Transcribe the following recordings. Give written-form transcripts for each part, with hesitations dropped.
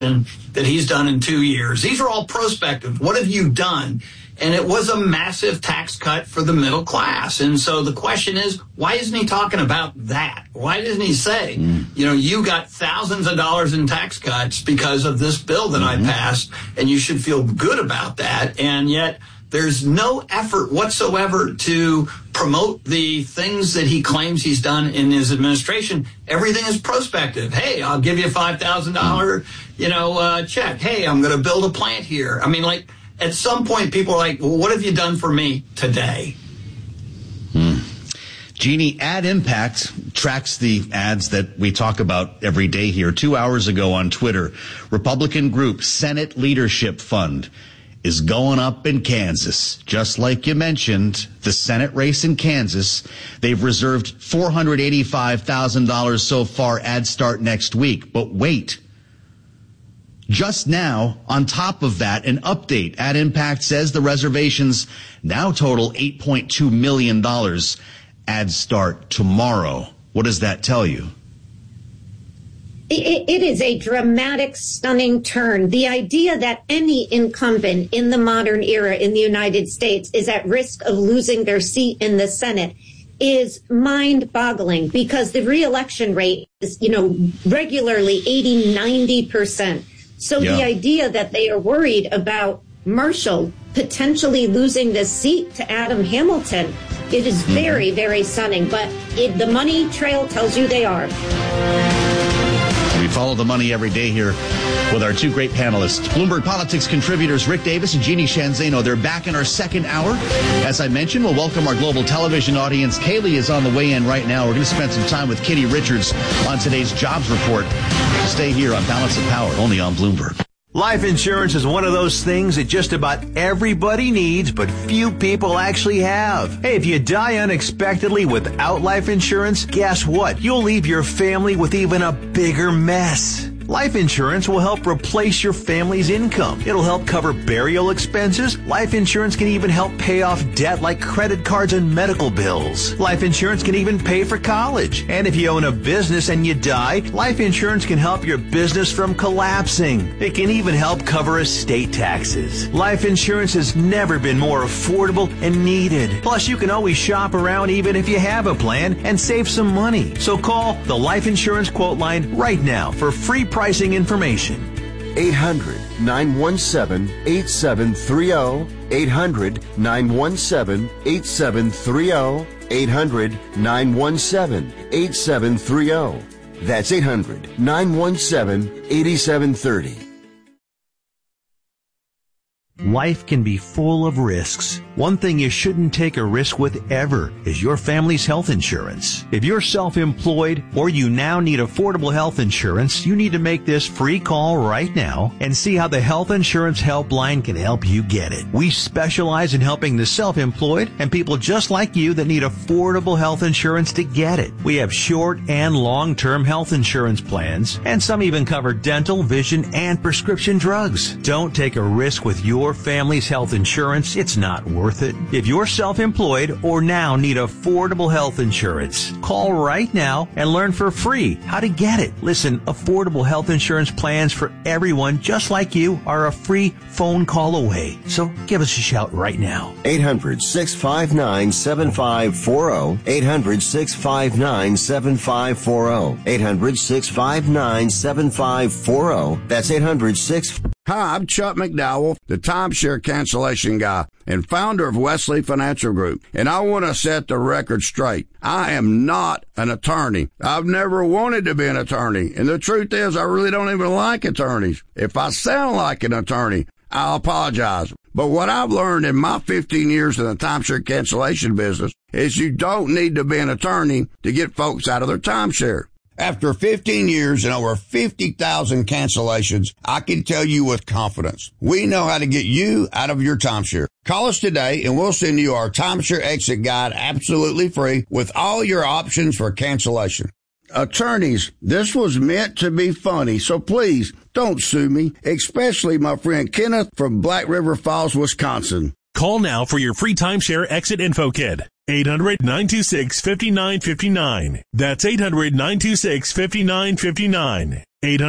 that he's done in 2 years. These are all prospective. What have you done? And it was a massive tax cut for the middle class. And so the question is, why isn't he talking about that? Why doesn't he say, you got thousands of dollars in tax cuts because of this bill that I passed, and you should feel good about that. And yet there's no effort whatsoever to promote the things that he claims he's done in his administration. Everything is prospective. Hey, I'll give you a $5,000, check. Hey, I'm going to build a plant here. I mean, like, at some point, people are like, well, what have you done for me today? Jeannie, Ad Impact tracks the ads that we talk about every day here. 2 hours ago on Twitter, Republican group Senate Leadership Fund is going up in Kansas. Just like you mentioned, the Senate race in Kansas, they've reserved $485,000 so far. Ads start next week. But wait. Just now, on top of that, an update. Ad Impact says the reservations now total $8.2 million. Ads start tomorrow. What does that tell you? It is a dramatic, stunning turn. The idea that any incumbent in the modern era in the United States is at risk of losing their seat in the Senate is mind-boggling, because the reelection rate is, regularly 80-90%. So the idea that they are worried about Marshall potentially losing the seat to Adam Hamilton, it is very, very stunning. But the money trail tells you they are. We follow the money every day here with our two great panelists, Bloomberg Politics contributors Rick Davis and Jeannie Shanzano. They're back in our second hour. As I mentioned, we'll welcome our global television audience. Kaylee is on the way in right now. We're going to spend some time with Kitty Richards on today's jobs report. Stay here on Balance of Power, only on Bloomberg. Life insurance is one of those things that just about everybody needs, but few people actually have. Hey, if you die unexpectedly without life insurance, guess what? You'll leave your family with even a bigger mess. Life insurance will help replace your family's income. It'll help cover burial expenses. Life insurance can even help pay off debt like credit cards and medical bills. Life insurance can even pay for college. And if you own a business and you die, life insurance can help your business from collapsing. It can even help cover estate taxes. Life insurance has never been more affordable and needed. Plus, you can always shop around even if you have a plan and save some money. So call the Life Insurance Quote Line right now for free pricing information. 800-917-8730. 800-917-8730. 800-917-8730. That's 800-917-8730. Life can be full of risks. One thing you shouldn't take a risk with ever is your family's health insurance. If you're self-employed or you now need affordable health insurance, you need to make this free call right now and see how the Health Insurance Helpline can help you get it. We specialize in helping the self-employed and people just like you that need affordable health insurance to get it. We have short and long-term health insurance plans, and some even cover dental, vision, and prescription drugs. Don't take a risk with your family's health insurance. It's not worth it. If you're self-employed or now need affordable health insurance, call right now and learn for free how to get it. Listen, affordable health insurance plans for everyone just like you are a free phone call away. So give us a shout right now. 800-659-7540. 800-659-7540. 800-659-7540. That's 800-6... Hi, I'm Chuck McDowell, the timeshare cancellation guy and founder of Wesley Financial Group, and I want to set the record straight. I am not an attorney. I've never wanted to be an attorney, and the truth is I really don't even like attorneys. If I sound like an attorney, I'll apologize. But what I've learned in my 15 years in the timeshare cancellation business is you don't need to be an attorney to get folks out of their timeshare. After 15 years and over 50,000 cancellations, I can tell you with confidence, we know how to get you out of your timeshare. Call us today and we'll send you our timeshare exit guide absolutely free with all your options for cancellation. Attorneys, this was meant to be funny, so please don't sue me, especially my friend Kenneth from Black River Falls, Wisconsin. Call now for your free timeshare exit info kit. 800-926-5959. That's 800-926-5959.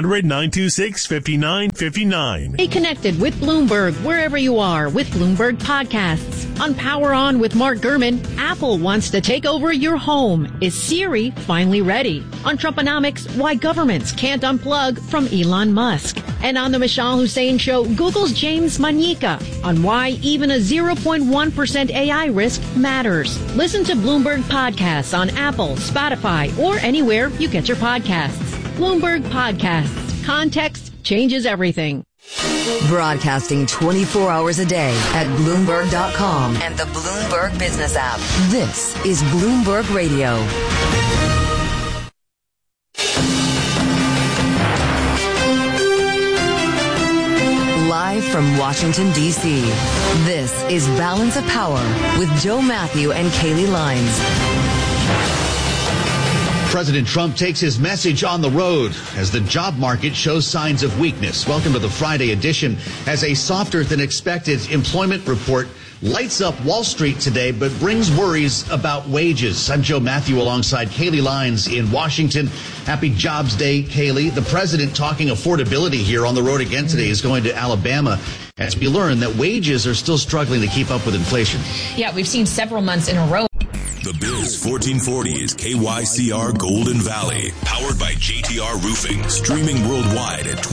800-926-5959. Stay connected with Bloomberg wherever you are with Bloomberg Podcasts. On Power On with Mark Gurman, Apple wants to take over your home. Is Siri finally ready? On Trumponomics, why governments can't unplug from Elon Musk. And on the Michelle Hussein Show, Google's James Manyika on why even a 0.1% AI risk matters. Listen to Bloomberg Podcasts on Apple, Spotify, or anywhere you get your podcasts. Bloomberg Podcasts. Context changes everything. Broadcasting 24 hours a day at Bloomberg.com and the Bloomberg Business app. This is Bloomberg Radio. Live from Washington, D.C., this is Balance of Power with Joe Matthew and Kaylee Lines. President Trump takes his message on the road as the job market shows signs of weakness. Welcome to the Friday edition. As a softer than expected employment report lights up Wall Street today, but brings worries about wages. I'm Joe Matthew alongside Kaylee Lines in Washington. Happy Jobs Day, Kaylee. The president talking affordability here on the road again today is going to Alabama as we learn that wages are still struggling to keep up with inflation. Yeah, we've seen several months in a row. The Biz 1440 is KYCR Golden Valley, powered by JTR Roofing, streaming worldwide at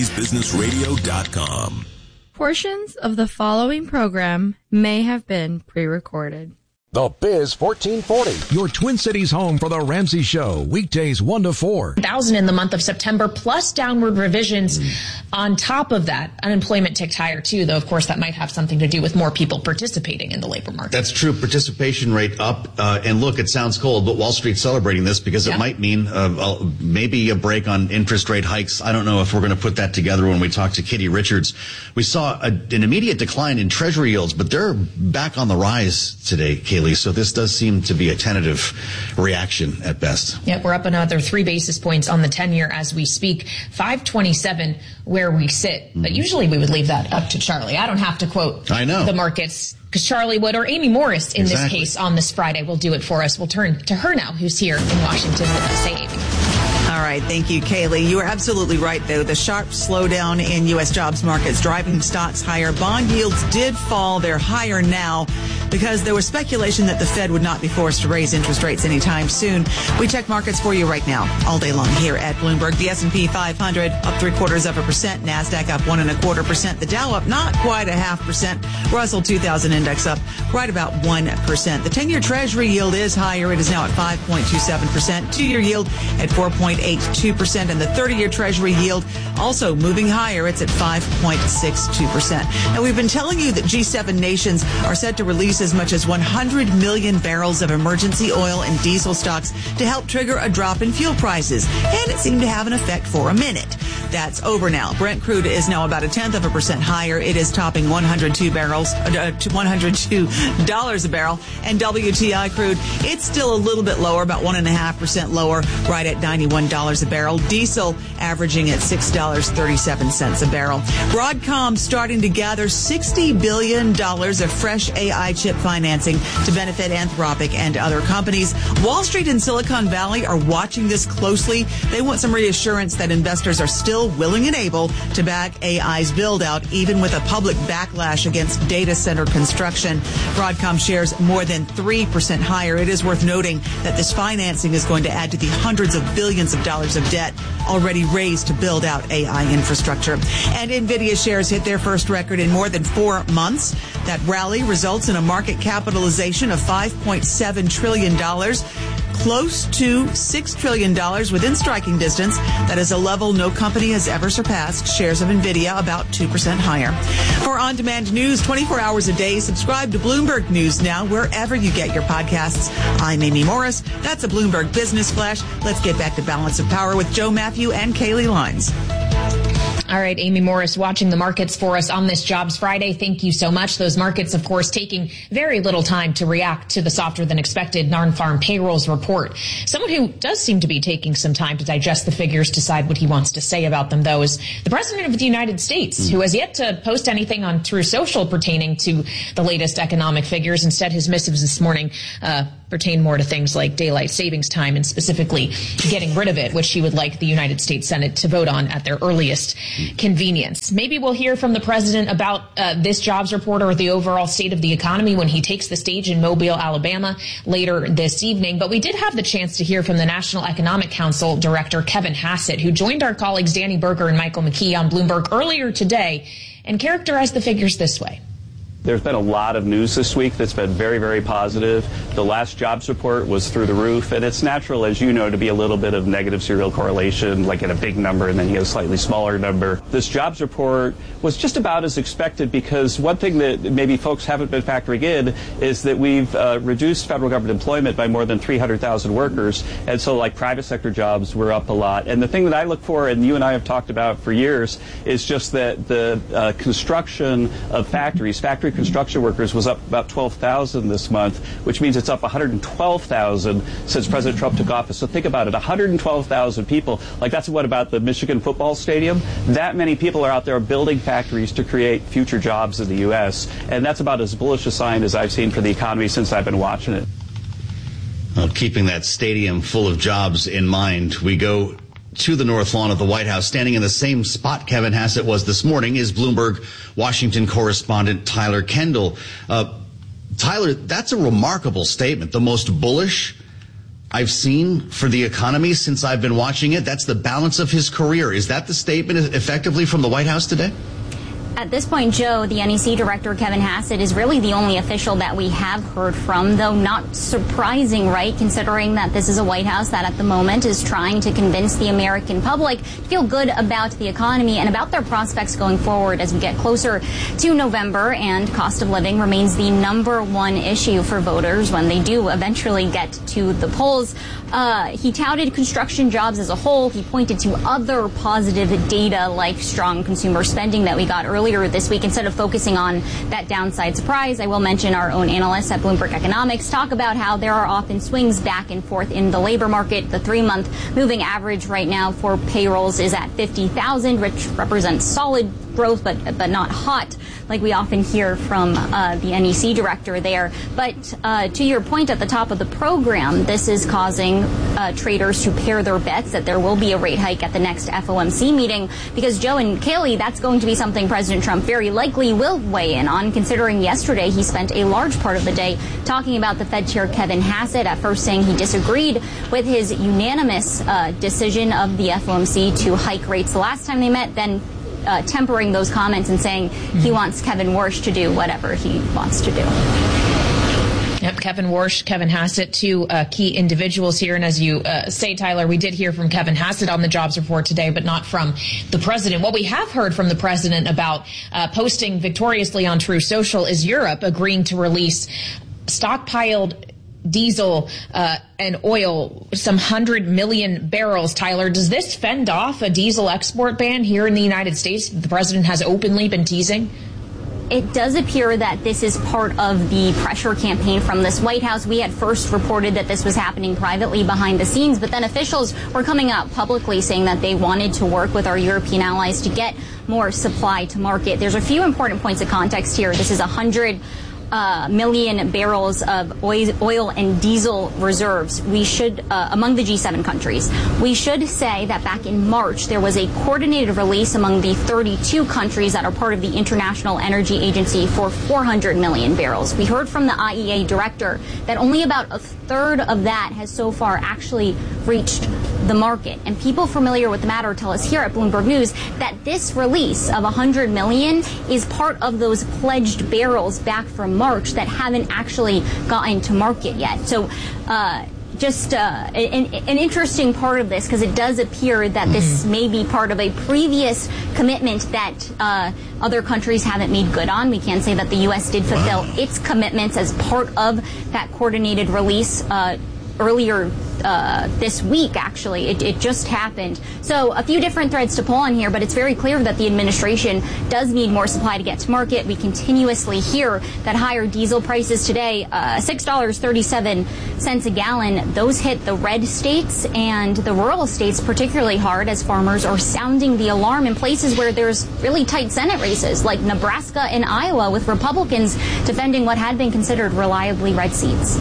TwinCitiesBusinessRadio.com. Portions of the following program may have been pre-recorded. The Biz 1440, your Twin Cities home for the Ramsey Show, weekdays 1 to 4. 1,000 in the month of September, plus downward revisions on top of that. Unemployment ticked higher too, though of course that might have something to do with more people participating in the labor market. That's true. Participation rate up. And look, it sounds cold, but Wall Street's celebrating this because it might mean maybe a break on interest rate hikes. I don't know if we're going to put that together when we talk to Kitty Richards. We saw an immediate decline in Treasury yields, but they're back on the rise today, Kaylee. So this does seem to be a tentative reaction at best. Yeah, we're up another 3 basis points on the 10-year as we speak. 527 where we sit. But usually we would leave that up to Charlie. I don't have to quote the markets because Charlie would, or Amy Morris in this case on this Friday will do it for us. We'll turn to her now, who's here in Washington with us. Say, Amy. All right. Thank you, Kaylee. You are absolutely right, though. The sharp slowdown in U.S. jobs markets driving stocks higher. Bond yields did fall. They're higher now because there was speculation that the Fed would not be forced to raise interest rates anytime soon. We check markets for you right now, all day long here at Bloomberg. The S&P 500 up 0.75%. NASDAQ up 1.25%. The Dow up not quite 0.5%. Russell 2000 index up right about 1%. The 10-year Treasury yield is higher. It is now at 5.27%. 2-year yield at 4.82%. And the 30-year Treasury yield also moving higher. It's at 5.62%. Now, we've been telling you that G7 nations are set to release as much as 100 million barrels of emergency oil and diesel stocks to help trigger a drop in fuel prices. And it seemed to have an effect for a minute. That's over now. Brent crude is now about 0.1% higher. It is topping $102 a barrel. And WTI crude, it's still a little bit lower, about 1.5% lower, right at $91 a barrel. Diesel averaging at $6.37 a barrel. Broadcom starting to gather $60 billion of fresh AI chip financing to benefit Anthropic and other companies. Wall Street and Silicon Valley are watching this closely. They want some reassurance that investors are still willing and able to back AI's build out, even with a public backlash against data center construction. Broadcom shares more than 3% higher. It is worth noting that this financing is going to add to the hundreds of billions of dollars of debt already raised to build out AI infrastructure. And NVIDIA shares hit their first record in more than 4 months. That rally results in a market capitalization of $5.7 trillion, close to $6 trillion within striking distance. That is a level no company has ever surpassed. Shares of NVIDIA about 2% higher. For on-demand news 24 hours a day, subscribe to Bloomberg News Now wherever you get your podcasts. I'm Amy Morris. That's a Bloomberg Business Flash. Let's get back to Balance of Power with Joe Matthew and Kaylee Lines. All right, Amy Morris watching the markets for us on this Jobs Friday. Thank you so much. Those markets, of course, taking very little time to react to the softer than expected non-farm payrolls report. Someone who does seem to be taking some time to digest the figures, decide what he wants to say about them, though, is the President of the United States, who has yet to post anything on Truth Social pertaining to the latest economic figures. Instead, his missives this morning pertain more to things like daylight savings time and specifically getting rid of it, which he would like the United States Senate to vote on at their earliest convenience. Maybe we'll hear from the president about this jobs report or the overall state of the economy when he takes the stage in Mobile, Alabama later this evening. But we did have the chance to hear from the National Economic Council Director Kevin Hassett, who joined our colleagues Danny Berger and Michael McKee on Bloomberg earlier today and characterized the figures this way. There's been a lot of news this week that's been very, very positive. The last jobs report was through the roof, and it's natural, as you know, to be a little bit of negative serial correlation, like in a big number and then you get a slightly smaller number. This jobs report was just about as expected, because one thing that maybe folks haven't been factoring in is that we've reduced federal government employment by more than 300,000 workers, and so like private sector jobs were up a lot. And the thing that I look for, and you and I have talked about for years, is just that the construction of factory construction workers was up about 12,000 this month, which means it's up 112,000 since President Trump took office. So think about it, 112,000 people. Like, that's what about the Michigan football stadium? That many people are out there building factories to create future jobs in the U.S., and that's about as bullish a sign as I've seen for the economy since I've been watching it. Well, keeping that stadium full of jobs in mind, we go to the North Lawn of the White House. Standing in the same spot Kevin Hassett was this morning is Bloomberg Washington correspondent Tyler Kendall. Tyler, that's a remarkable statement. The most bullish I've seen for the economy since I've been watching it. That's the balance of his career. Is that the statement effectively from the White House today? At this point, Joe, the NEC director, Kevin Hassett, is really the only official that we have heard from, though not surprising, right, considering that this is a White House that at the moment is trying to convince the American public to feel good about the economy and about their prospects going forward as we get closer to November, and cost of living remains the #1 issue for voters when they do eventually get to the polls. He touted construction jobs as a whole. He pointed to other positive data like strong consumer spending that we got earlier this week. Instead of focusing on that downside surprise, I will mention our own analysts at Bloomberg Economics talk about how there are often swings back and forth in the labor market. The 3-month moving average right now for payrolls is at 50,000, which represents solid growth, but not hot, like we often hear from the NEC director there. But to your point at the top of the program, this is causing traders to pair their bets that there will be a rate hike at the next FOMC meeting, because Joe and Kaylee, that's going to be something President Trump very likely will weigh in on, considering yesterday he spent a large part of the day talking about the Fed Chair Kevin Hassett, at first saying he disagreed with his unanimous decision of the FOMC to hike rates the last time they met, then tempering those comments and saying he wants Kevin Warsh to do whatever he wants to do. Yep, Kevin Warsh, Kevin Hassett, two key individuals here. And as you say, Tyler, we did hear from Kevin Hassett on the jobs report today, but not from the president. What we have heard from the president about posting victoriously on Truth Social is Europe agreeing to release stockpiled diesel and oil, some 100 million barrels. Tyler, does this fend off a diesel export ban here in the United States that the president has openly been teasing? It does appear that this is part of the pressure campaign from this White House. We had first reported that this was happening privately behind the scenes, but then officials were coming out publicly saying that they wanted to work with our European allies to get more supply to market. There's a few important points of context here. This is 100 million barrels of oil and diesel reserves. We should, among the G7 countries, we should say that back in March, there was a coordinated release among the 32 countries that are part of the International Energy Agency for 400 million barrels. We heard from the IEA director that only about a third of that has so far actually reached the market. And people familiar with the matter tell us here at Bloomberg News that this release of 100 million is part of those pledged barrels back from March that haven't actually gotten to market yet. So just an interesting part of this, because it does appear that this may be part of a previous commitment that other countries haven't made good on. We can say that the U.S. did fulfill its commitments as part of that coordinated release earlier this week, actually. It just happened. So a few different threads to pull on here, but it's very clear that the administration does need more supply to get to market. We continuously hear that higher diesel prices today, $6.37 a gallon, those hit the red states and the rural states particularly hard as farmers are sounding the alarm in places where there's really tight Senate races like Nebraska and Iowa, with Republicans defending what had been considered reliably red seats.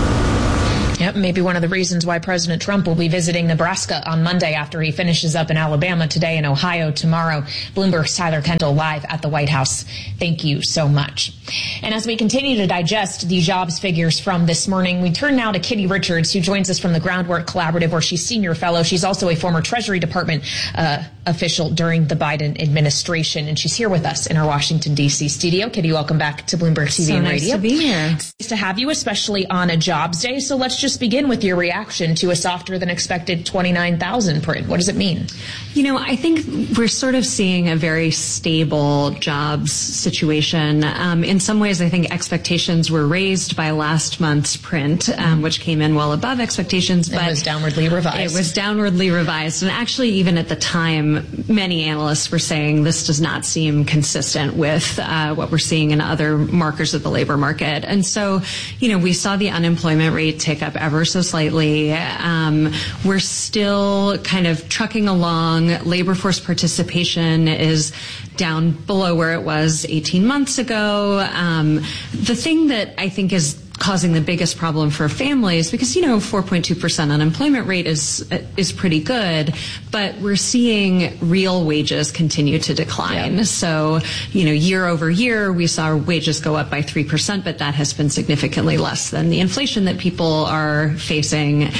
Yep, maybe one of the reasons why President Trump will be visiting Nebraska on Monday after he finishes up in Alabama today and Ohio tomorrow. Bloomberg's Tyler Kendall live at the White House. Thank you so much. And as we continue to digest the jobs figures from this morning, we turn now to Kitty Richards, who joins us from the Groundwork Collaborative, where she's senior fellow. She's also a former Treasury Department official during the Biden administration, and she's here with us in our Washington, D.C. studio. Kitty, welcome back to Bloomberg TV and Radio. So nice to be here. It's nice to have you, especially on a jobs day. So let's just begin with your reaction to a softer than expected 29,000 print. What does it mean? You know, I think we're sort of seeing a very stable jobs situation. In some ways, I think expectations were raised by last month's print, which came in well above expectations. But it was downwardly revised. It was downwardly revised. And actually, even at the time, many analysts were saying this does not seem consistent with what we're seeing in other markers of the labor market. And so, you know, we saw the unemployment rate tick up ever so slightly. We're still kind of trucking along. Labor force participation is down below where it was 18 months ago. The thing that I think is causing the biggest problem for families, because, you know, 4.2% unemployment rate is pretty good, but we're seeing real wages continue to decline. Yeah. So, you know, year over year, we saw wages go up by 3%, but that has been significantly less than the inflation that people are facing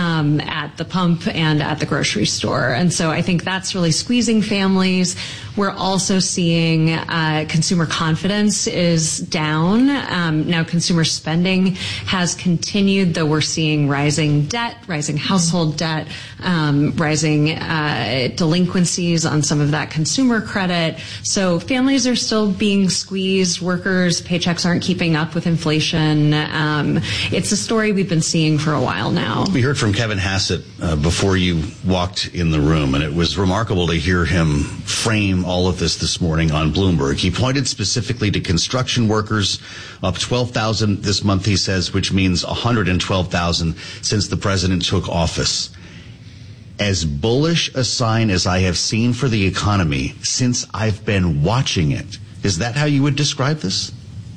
at the pump and at the grocery store. And so I think that's really squeezing families. We're also seeing consumer confidence is down. Now consumer spending has continued, though we're seeing rising debt, rising household debt, rising delinquencies on some of that consumer credit. So families are still being squeezed. Workers' paychecks aren't keeping up with inflation. It's a story we've been seeing for a while now. We heard from Kevin Hassett before you walked in the room, and it was remarkable to hear him frame all of this morning on Bloomberg. He pointed specifically to construction workers, up 12,000 this month, he says, which means 112,000 since the president took office. As bullish a sign as I have seen for the economy since I've been watching it. Is that how you would describe this?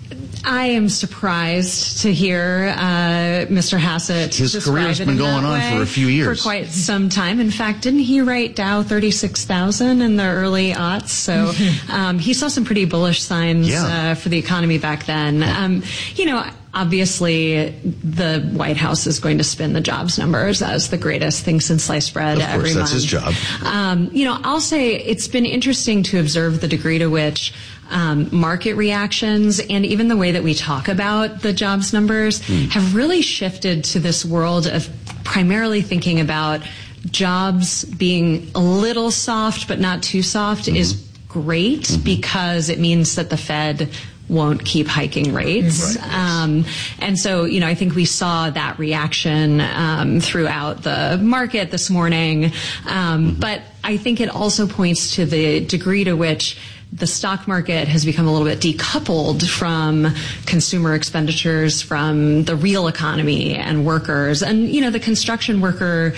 I am surprised to hear Mr. Hassett. His career's been going on for a few years. For quite some time. In fact, didn't he write Dow 36,000 in the early aughts? So he saw some pretty bullish signs for the economy back then. You know, obviously, the White House is going to spin the jobs numbers as the greatest thing since sliced bread every month. Of course, that's his job. You know, I'll say it's been interesting to observe the degree to which market reactions and even the way that we talk about the jobs numbers have really shifted to this world of primarily thinking about jobs being a little soft but not too soft is great because it means that the Fed won't keep hiking rates. Right. And so, you know, I think we saw that reaction throughout the market this morning. But I think it also points to the degree to which the stock market has become a little bit decoupled from consumer expenditures, from the real economy and workers. And, you know, the construction worker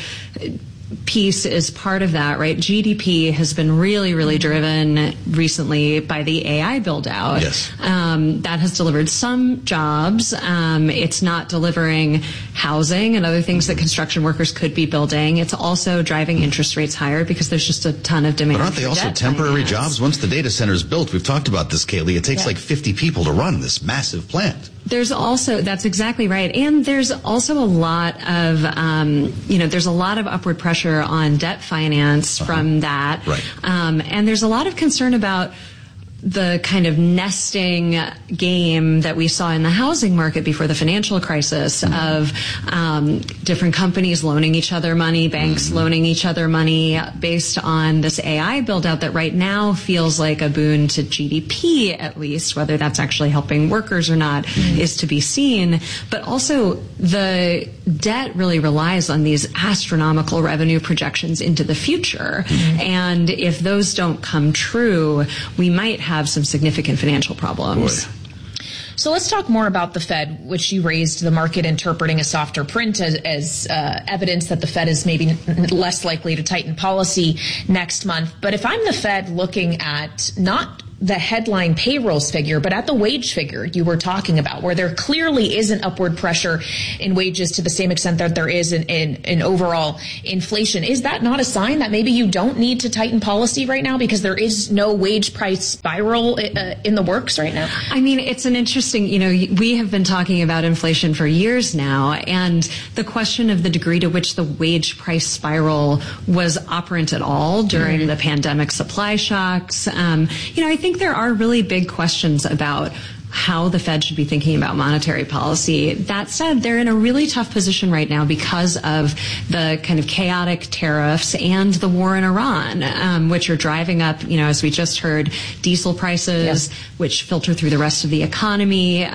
piece is part of that, right? GDP has been really, really driven recently by the AI build out. Yes. That has delivered some jobs. It's not delivering housing and other things that construction workers could be building. It's also driving interest rates higher because there's just a ton of demand. But aren't they also temporary jobs? Once the data center is built, we've talked about this, Kaylee, it takes like 50 people to run this massive plant. There's also, that's exactly right. And there's also a lot of, you know, there's a lot of upward pressure on debt finance from that. Right. And there's a lot of concern about the kind of nesting game that we saw in the housing market before the financial crisis of different companies loaning each other money, banks loaning each other money based on this AI build out that right now feels like a boon to GDP, at least, whether that's actually helping workers or not is to be seen. But also the debt really relies on these astronomical revenue projections into the future. And if those don't come true, we might have some significant financial problems. So let's talk more about the Fed, which you raised the market interpreting a softer print as evidence that the Fed is maybe less likely to tighten policy next month. But if I'm the Fed looking at not the headline payrolls figure, but at the wage figure you were talking about, where there clearly is an upward pressure in wages to the same extent that there is in overall inflation. Is that not a sign that maybe you don't need to tighten policy right now because there is no wage price spiral in the works right now? I mean, it's an interesting, we have been talking about inflation for years now, and the question of the degree to which the wage price spiral was operant at all during the pandemic supply shocks. I think there are really big questions about how the Fed should be thinking about monetary policy. That said, they're in a really tough position right now because of the kind of chaotic tariffs and the war in Iran, which are driving up, as we just heard, diesel prices, which filter through the rest of the economy.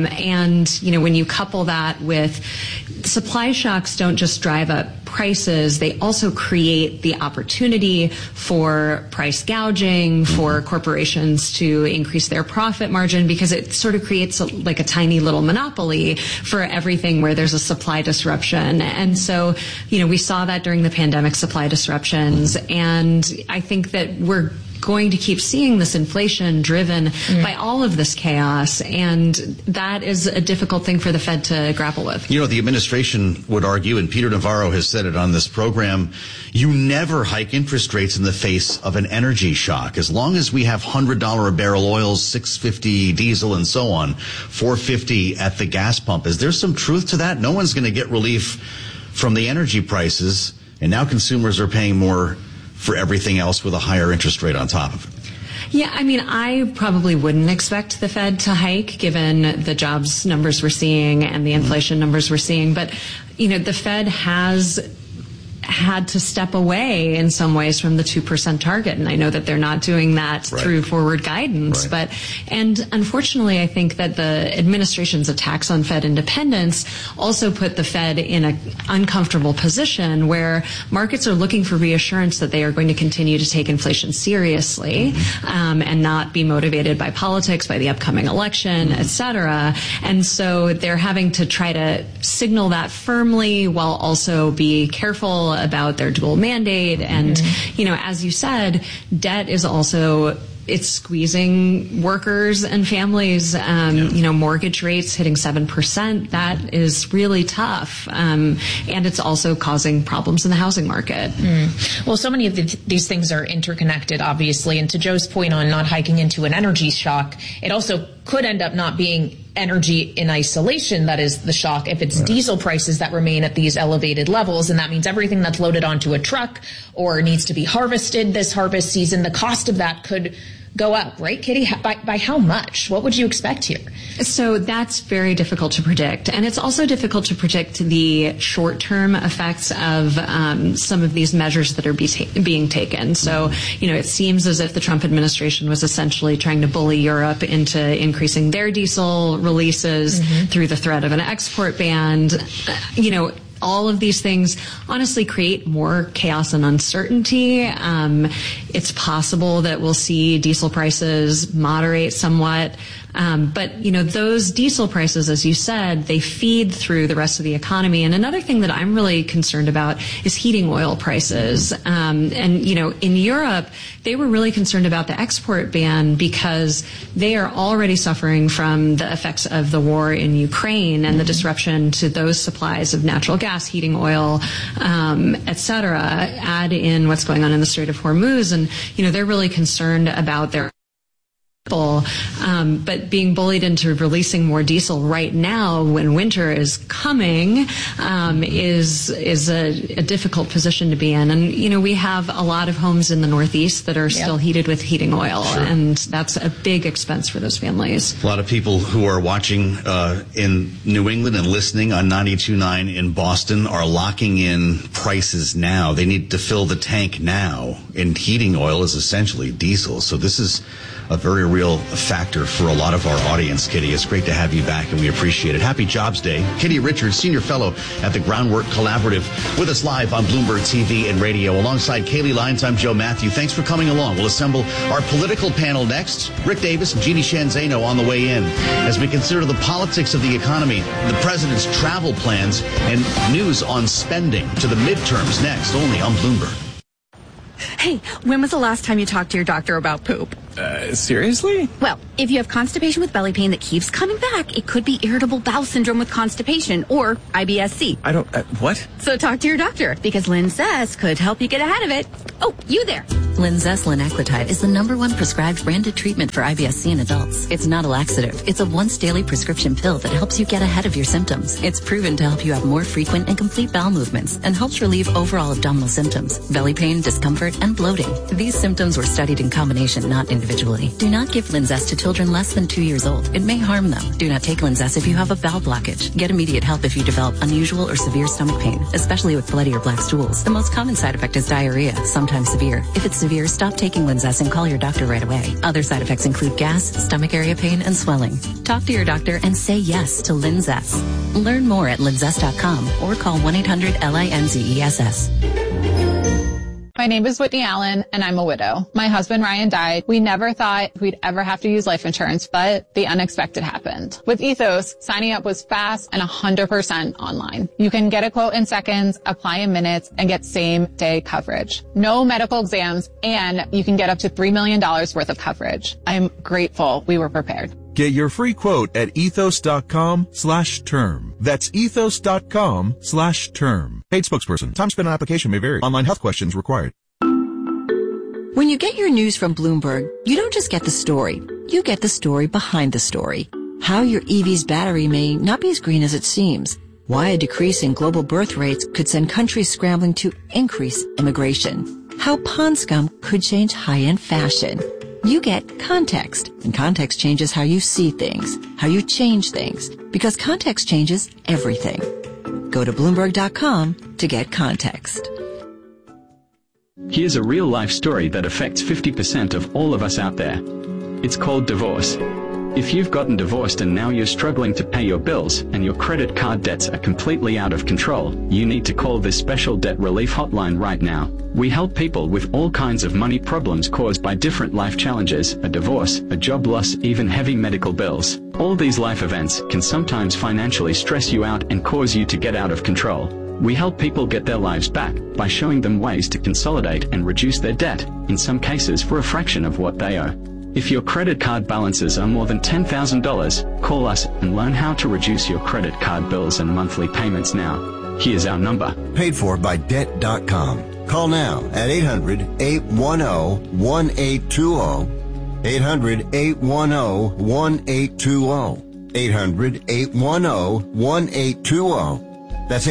And when you couple that with supply shocks, don't just drive up prices, they also create the opportunity for price gouging, for corporations to increase their profit margin, because it sort of creates like a tiny little monopoly for everything where there's a supply disruption. And so, we saw that during the pandemic supply disruptions. And I think that we're going to keep seeing this inflation driven by all of this chaos, and that is a difficult thing for the Fed to grapple with. The administration would argue, and Peter Navarro has said it on this program, you never hike interest rates in the face of an energy shock. As long as we have $100 a barrel oils, $6.50 diesel, and so on, $4.50 at the gas pump. Is there some truth to that? No one's going to get relief from the energy prices, and now consumers are paying more for everything else with a higher interest rate on top of it. Yeah, I mean, I probably wouldn't expect the Fed to hike given the jobs numbers we're seeing and the inflation numbers we're seeing. But, the Fed has had to step away in some ways from the 2% target. And I know that they're not doing that through forward guidance. And unfortunately, I think that the administration's attacks on Fed independence also put the Fed in an uncomfortable position where markets are looking for reassurance that they are going to continue to take inflation seriously and not be motivated by politics, by the upcoming election, et cetera. And so they're having to try to signal that firmly while also be careful about their dual mandate. And, as you said, debt is also, it's squeezing workers and families. Mortgage rates hitting 7%. That is really tough. And it's also causing problems in the housing market. Well, so many of these things are interconnected, obviously. And to Joe's point on not hiking into an energy shock, it also could end up not being energy in isolation that is the shock if it's diesel prices that remain at these elevated levels. And that means everything that's loaded onto a truck or needs to be harvested this harvest season, the cost of that could go up, right, Kitty? By how much? What would you expect here? So that's very difficult to predict. And it's also difficult to predict the short-term effects of some of these measures that are being taken. So, it seems as if the Trump administration was essentially trying to bully Europe into increasing their diesel releases through the threat of an export ban. All of these things honestly create more chaos and uncertainty. It's possible that we'll see diesel prices moderate somewhat. But those diesel prices, as you said, they feed through the rest of the economy. And another thing that I'm really concerned about is heating oil prices. In Europe, they were really concerned about the export ban because they are already suffering from the effects of the war in Ukraine and the disruption to those supplies of natural gas, heating oil, et cetera. Add in what's going on in the Strait of Hormuz. And, they're really concerned about their But being bullied into releasing more diesel right now when winter is coming is a difficult position to be in. And, you know, we have a lot of homes in the Northeast that are still heated with heating oil, and that's a big expense for those families. A lot of people who are watching in New England and listening on 92.9 in Boston are locking in prices now. They need to fill the tank now, and heating oil is essentially diesel. So this is a very real factor for a lot of our audience, Kitty. It's great to have you back, and we appreciate it. Happy Jobs Day. Kitty Richards, Senior Fellow at the Groundwork Collaborative, with us live on Bloomberg TV and radio. Alongside Kaylee Lyons, I'm Joe Matthew. Thanks for coming along. We'll assemble our political panel next. Rick Davis and Jeannie Shanzano on the way in as we consider the politics of the economy, the president's travel plans, and news on spending to the midterms next, only on Bloomberg. Hey, when was the last time you talked to your doctor about poop? Seriously? Well, if you have constipation with belly pain that keeps coming back, it could be irritable bowel syndrome with constipation, or IBS-C. I don't, what? So talk to your doctor, because Linzess could help you get ahead of it. Oh, you there. Linzess linaclotide is the #1 prescribed branded treatment for IBS-C in adults. It's not a laxative. It's a once daily prescription pill that helps you get ahead of your symptoms. It's proven to help you have more frequent and complete bowel movements and helps relieve overall abdominal symptoms, belly pain, discomfort, and bloating. These symptoms were studied in combination, not individually. Do not give Linzess to children less than 2 years old. It may harm them. Do not take Linzess if you have a bowel blockage. Get immediate help if you develop unusual or severe stomach pain, especially with bloody or black stools. The most common side effect is diarrhea, sometimes severe. If it's severe, stop taking Linzess and call your doctor right away. Other side effects include gas, stomach area pain, and swelling. Talk to your doctor and say yes to Linzess. Learn more at linzess.com or call 1-800-LINZESS. My name is Whitney Allen, and I'm a widow. My husband, Ryan, died. We never thought we'd ever have to use life insurance, but the unexpected happened. With Ethos, signing up was fast and 100% online. You can get a quote in seconds, apply in minutes, and get same-day coverage. No medical exams, and you can get up to $3 million worth of coverage. I'm grateful we were prepared. Get your free quote at ethos.com/term. That's ethos.com/term. Paid spokesperson. Time spent on application may vary. Online health questions required. When you get your news from Bloomberg, you don't just get the story. You get the story behind the story. How your EV's battery may not be as green as it seems. Why a decrease in global birth rates could send countries scrambling to increase immigration. How pond scum could change high-end fashion. You get context, and context changes how you see things, how you change things, because context changes everything. Go to Bloomberg.com to get context. Here's a real-life story that affects 50% of all of us out there. It's called divorce. If you've gotten divorced and now you're struggling to pay your bills and your credit card debts are completely out of control, you need to call this special debt relief hotline right now. We help people with all kinds of money problems caused by different life challenges, a divorce, a job loss, even heavy medical bills. All these life events can sometimes financially stress you out and cause you to get out of control. We help people get their lives back by showing them ways to consolidate and reduce their debt, in some cases for a fraction of what they owe. If your credit card balances are more than $10,000, call us and learn how to reduce your credit card bills and monthly payments now. Here's our number. Paid for by Debt.com. Call now at 800-810-1820. 800-810-1820. 800-810-1820. That's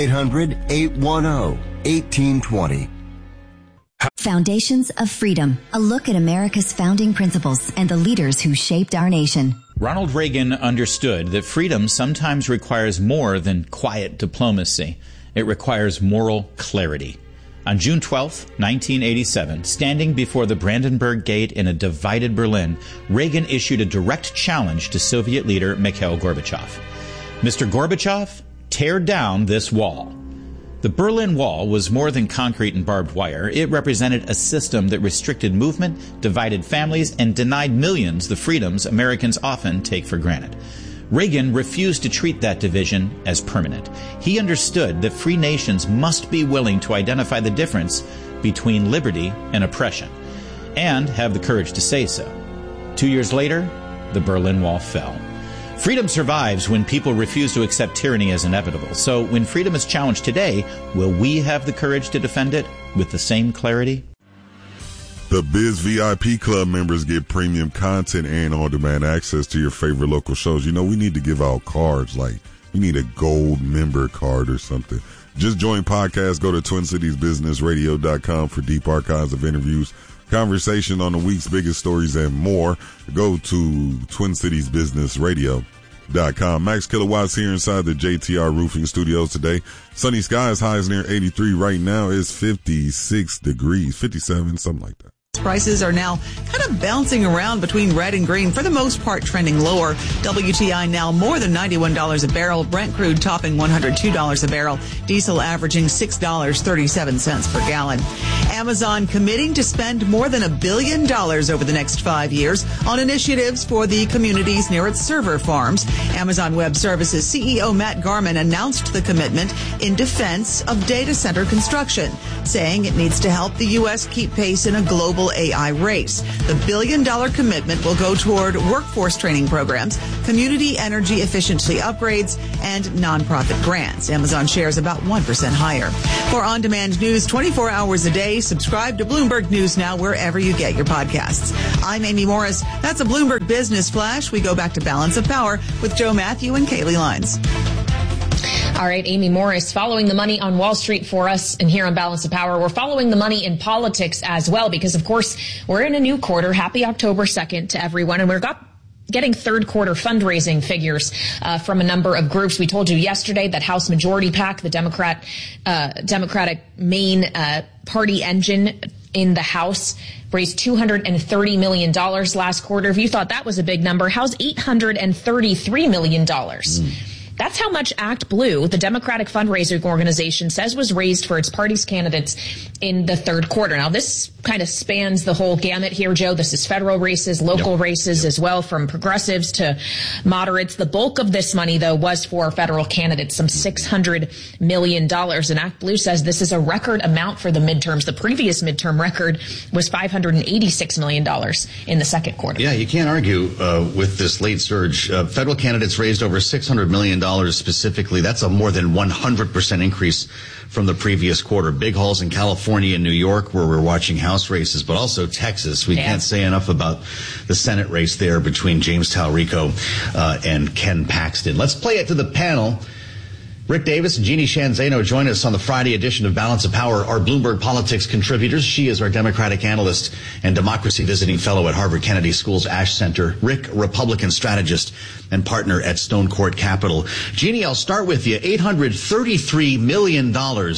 800-810-1820. Foundations of Freedom, a look at America's founding principles and the leaders who shaped our nation. Ronald Reagan understood that freedom sometimes requires more than quiet diplomacy. It requires moral clarity. On June 12, 1987, standing before the Brandenburg Gate in a divided Berlin, Reagan issued a direct challenge to Soviet leader Mikhail Gorbachev. Mr. Gorbachev, tear down this wall. The Berlin Wall was more than concrete and barbed wire. It represented a system that restricted movement, divided families, and denied millions the freedoms Americans often take for granted. Reagan refused to treat that division as permanent. He understood that free nations must be willing to identify the difference between liberty and oppression, and have the courage to say so. 2 years later, the Berlin Wall fell. Freedom survives when people refuse to accept tyranny as inevitable. So when freedom is challenged today, will we have the courage to defend it with the same clarity? The Biz VIP Club members get premium content and on-demand access to your favorite local shows. You know, we need to give out cards, like we need a gold member card or something. Just join podcast. Go to TwinCitiesBusinessRadio.com for deep archives of interviews, conversation on the week's biggest stories, and more. Go to TwinCitiesBusinessRadio.com. Max Kilowatts here inside the JTR Roofing Studios today. Sunny skies, highs near 83. Right now it's 56 degrees, 57, something like that. Prices are now kind of bouncing around between red and green, for the most part trending lower. WTI now more than $91 a barrel. Brent crude topping $102 a barrel. Diesel averaging $6.37 per gallon. Amazon committing to spend more than $1 billion over the next 5 years on initiatives for the communities near its server farms. Amazon Web Services CEO Matt Garman announced the commitment in defense of data center construction, saying it needs to help the U.S. keep pace in a global AI race. The $1 billion commitment will go toward workforce training programs, community energy efficiency upgrades, and nonprofit grants. Amazon shares about 1% higher. For on-demand news 24 hours a day, subscribe to Bloomberg News Now wherever you get your podcasts. I'm Amy Morris. That's a Bloomberg Business Flash. We go back to Balance of Power with Joe Matthew and Kaylee Lines. All right, Amy Morris, following the money on Wall Street for us, and here on Balance of Power, we're following the money in politics as well, because, of course, we're in a new quarter. Happy October 2nd to everyone, and we're getting third quarter fundraising figures from a number of groups. We told you yesterday that House Majority PAC, the Democratic main party engine in the House, raised $230 million last quarter. If you thought that was a big number, how's $833 million? That's how much Act Blue, the Democratic fundraising organization, says was raised for its party's candidates in the third quarter. Now, this kind of spans the whole gamut here, Joe. This is federal races, local races as well, from progressives to moderates. The bulk of this money, though, was for federal candidates, some $600 million. And Act Blue says this is a record amount for the midterms. The previous midterm record was $586 million in the second quarter. Yeah, you can't argue with this late surge. Federal candidates raised over $600 million specifically. That's a more than 100% increase from the previous quarter. Big hauls in California and New York, where we're watching House races, but also Texas. We can't say enough about the Senate race there between James Talrico and Ken Paxton. Let's play it to the panel. Rick Davis and Jeannie Shanzano join us on the Friday edition of Balance of Power, our Bloomberg Politics contributors. She is our Democratic analyst and democracy visiting fellow at Harvard Kennedy School's Ash Center. Rick, Republican strategist and partner at Stone Court Capital. Jeannie, I'll start with you. $833 million.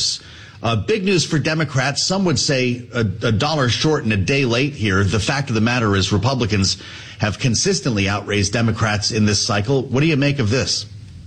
Big news for Democrats. Some would say a dollar short and a day late here. The fact of the matter is Republicans have consistently outraised Democrats in this cycle. What do you make of this?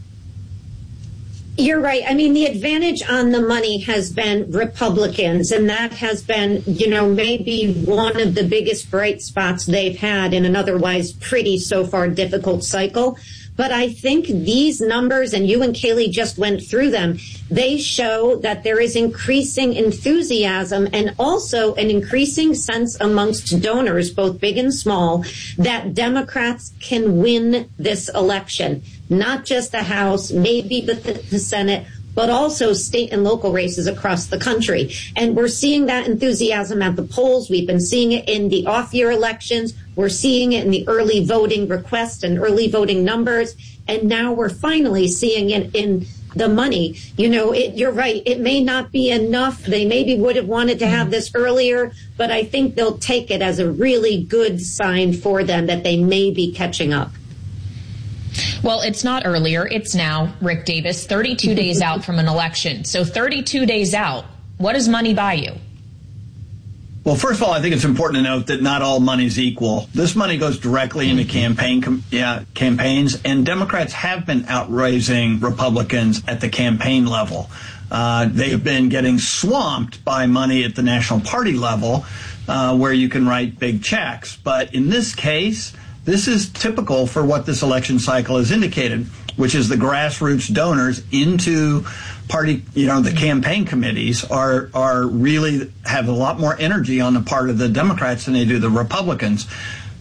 You're right. I mean, the advantage on the money has been Republicans, and that has been, maybe one of the biggest bright spots they've had in an otherwise pretty so far difficult cycle. But I think these numbers, and you and Kaylee just went through them, they show that there is increasing enthusiasm and also an increasing sense amongst donors, both big and small, that Democrats can win this election. Not just the House, maybe the Senate, but also state and local races across the country. And we're seeing that enthusiasm at the polls. We've been seeing it in the off-year elections. We're seeing it in the early voting requests and early voting numbers. And now we're finally seeing it in the money. You're right. It may not be enough. They maybe would have wanted to have this earlier, but I think they'll take it as a really good sign for them that they may be catching up. Well, it's not earlier. It's now, Rick Davis, 32 days out from an election. So 32 days out, what does money buy you? Well, first of all, I think it's important to note that not all money is equal. This money goes directly into campaigns, and Democrats have been outraising Republicans at the campaign level. They have been getting swamped by money at the national party level, where you can write big checks. But in this case, this is typical for what this election cycle has indicated, which is the grassroots donors into party, the campaign committees are really have a lot more energy on the part of the Democrats than they do the Republicans.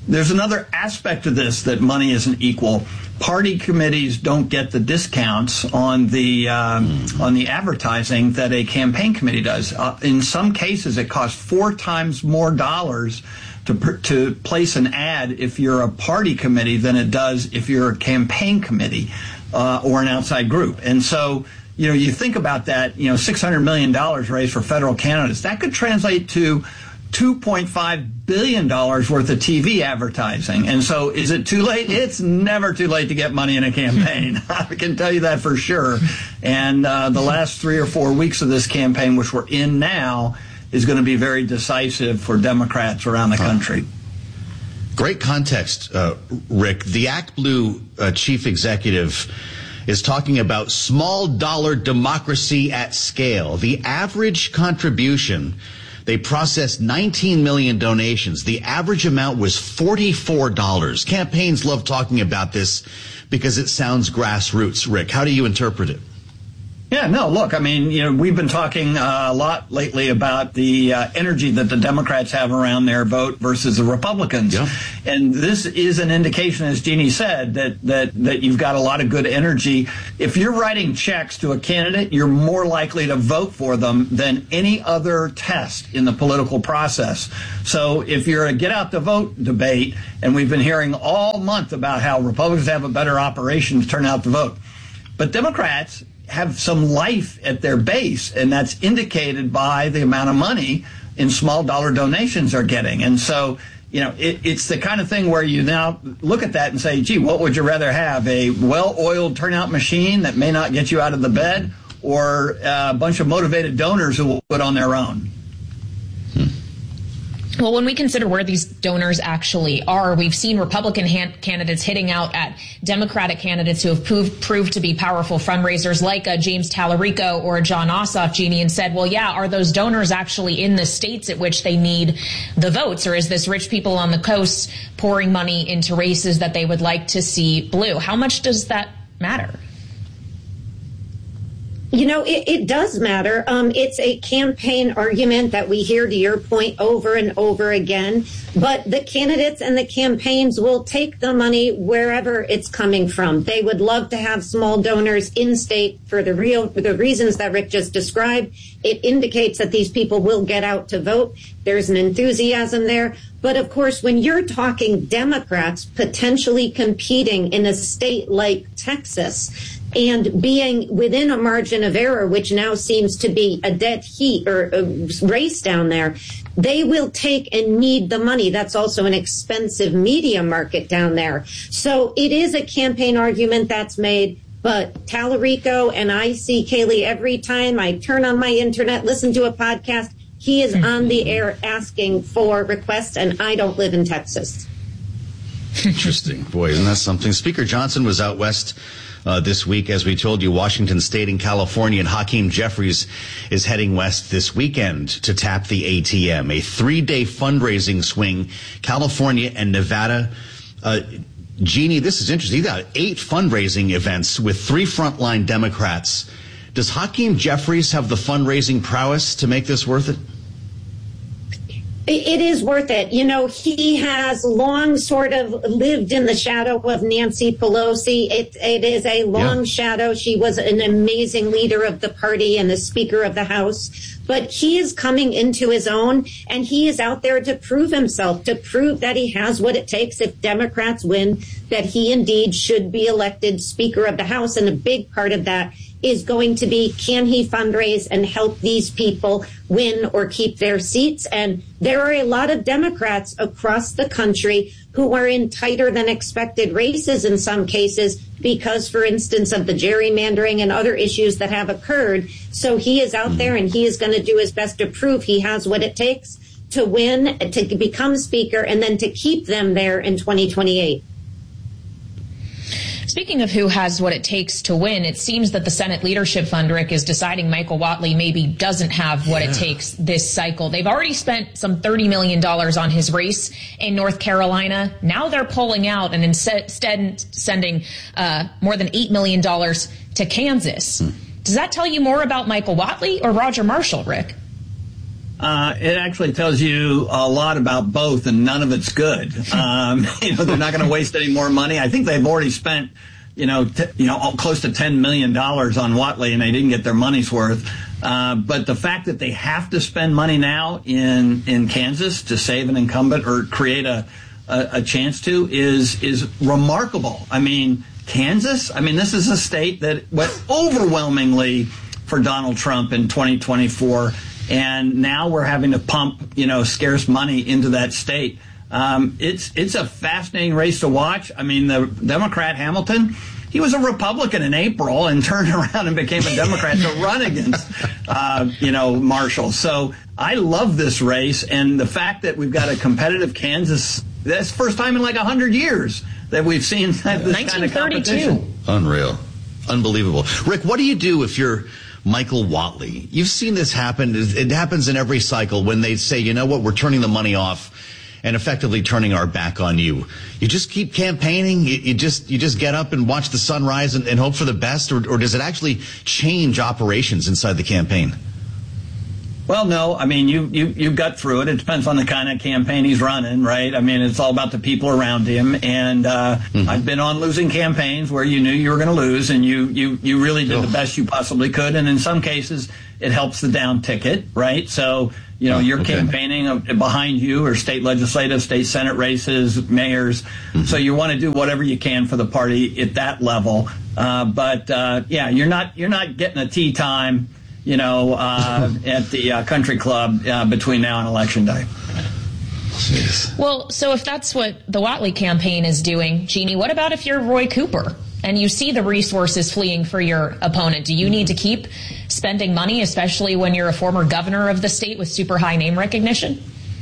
There's another aspect of this that money isn't equal. Party committees don't get the discounts on the advertising that a campaign committee does. In some cases, it costs 4 times more dollars to place an ad if you're a party committee than it does if you're a campaign committee or an outside group. And so, you think about that, $600 million raised for federal candidates. That could translate to $2.5 billion worth of TV advertising. And so is it too late? It's never too late to get money in a campaign. I can tell you that for sure. And the last 3 or 4 weeks of this campaign, which we're in now, is going to be very decisive for Democrats around the country. Great context, Rick. The Act Blue chief executive is talking about small dollar democracy at scale. The average contribution, they processed 19 million donations. The average amount was $44. Campaigns love talking about this because it sounds grassroots. Rick, how do you interpret it? Yeah, no, look, I mean, we've been talking a lot lately about the energy that the Democrats have around their vote versus the Republicans. Yeah. And this is an indication, as Jeannie said, that you've got a lot of good energy. If you're writing checks to a candidate, you're more likely to vote for them than any other test in the political process. So if you're a get out the vote debate, and we've been hearing all month about how Republicans have a better operation to turn out the vote, but Democrats have some life at their base, and that's indicated by the amount of money in small dollar donations they're getting. And so, it's the kind of thing where you now look at that and say, gee, what would you rather have, a well-oiled turnout machine that may not get you out of the bed, or a bunch of motivated donors who will put on their own? Well, when we consider where these donors actually are, we've seen Republican candidates hitting out at Democratic candidates who have proved to be powerful fundraisers like James Tallarico or John Ossoff, Jeannie, and said, well, yeah, are those donors actually in the states at which they need the votes? Or is this rich people on the coast pouring money into races that they would like to see blue? How much does that matter? It does matter. It's a campaign argument that we hear, to your point, over and over again. But the candidates and the campaigns will take the money wherever it's coming from. They would love to have small donors in state for the reasons that Rick just described. It indicates that these people will get out to vote. There's an enthusiasm there. But of course, when you're talking Democrats potentially competing in a state like Texas, and being within a margin of error, which now seems to be a dead heat or a race down there, they will take and need the money. That's also an expensive media market down there. So it is a campaign argument that's made. But Tallarico, and I see Kayleigh every time I turn on my internet, listen to a podcast, he is on the air asking for requests, and I don't live in Texas. Interesting. Boy, isn't that something? Speaker Johnson was out west this week, as we told you, Washington State and California, and Hakeem Jeffries is heading west this weekend to tap the ATM, a 3-day fundraising swing, California and Nevada. Jeannie, this is interesting. You got 8 fundraising events with 3 frontline Democrats. Does Hakeem Jeffries have the fundraising prowess to make this worth it? It is worth it. He has long sort of lived in the shadow of Nancy Pelosi. It is a long shadow. She was an amazing leader of the party and the Speaker of the House. But he is coming into his own, and he is out there to prove himself, to prove that he has what it takes if Democrats win, that he indeed should be elected Speaker of the House. And a big part of that is going to be, can he fundraise and help these people win or keep their seats? And there are a lot of Democrats across the country who are in tighter than expected races in some cases because, for instance, of the gerrymandering and other issues that have occurred. So he is out there, and he is going to do his best to prove he has what it takes to win, to become Speaker, and then to keep them there in 2028. Speaking of who has what it takes to win, it seems that the Senate Leadership Fund, Rick, is deciding Michael Whatley maybe doesn't have what it takes this cycle. They've already spent some $30 million on his race in North Carolina. Now they're pulling out and instead sending more than $8 million to Kansas. Does that tell you more about Michael Whatley or Roger Marshall, Rick? It actually tells you a lot about both, and none of it's good. They're not going to waste any more money. I think they've already spent, close to $10 million on Whatley, and they didn't get their money's worth. But the fact that they have to spend money now in Kansas to save an incumbent or create a chance to is remarkable. I mean, Kansas, this is a state that went overwhelmingly for Donald Trump in 2024. And now we're having to pump, scarce money into that state. It's a fascinating race to watch. The Democrat Hamilton, he was a Republican in April and turned around and became a Democrat to run against, Marshall. So I love this race. And the fact that we've got a competitive Kansas, that's the first time in like 100 years that we've seen this kind of competition. Unreal. Unbelievable. Rick, what do you do if you're Michael Whatley? You've seen this happen. It happens in every cycle when they say, you know what, we're turning the money off and effectively turning our back on you. You just keep campaigning. You just get up and watch the sun rise and hope for the best, or does it actually change operations inside the campaign? Well, no. You got through it. It depends on the kind of campaign he's running, right? It's all about the people around him. And I've been on losing campaigns where you knew you were going to lose, and you really did the best you possibly could. And in some cases, it helps the down ticket, right? So, you're campaigning behind you, or state legislative, state Senate races, mayors. Mm-hmm. So you want to do whatever you can for the party at that level. But you're not getting a tea time, at the country club between now and Election Day. Jeez. Well, so if that's what the Whatley campaign is doing, Jeannie, what about if you're Roy Cooper and you see the resources fleeing for your opponent? Do you need to keep spending money, especially when you're a former governor of the state with super high name recognition?